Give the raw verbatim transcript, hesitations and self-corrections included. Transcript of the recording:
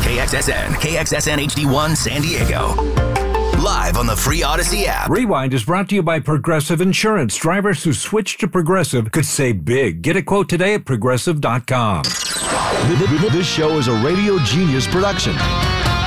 K X S N, K X S N H D one San Diego. Live on the free Odyssey app. Rewind is brought to you by Progressive Insurance. Drivers who switch to Progressive could save big. Get a quote today at progressive dot com. This show is a Radio Genius production.